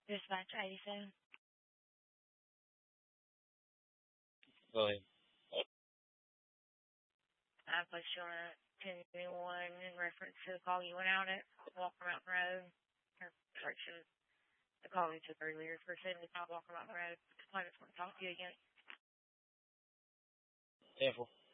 Dispatch 87. Go ahead. I placed you on a 10-1 in reference to the call you went out at Walker Mountain Road. Or, correction, the call you took earlier for 75 Walker Mountain Road. I just want to talk to you again. 10-4.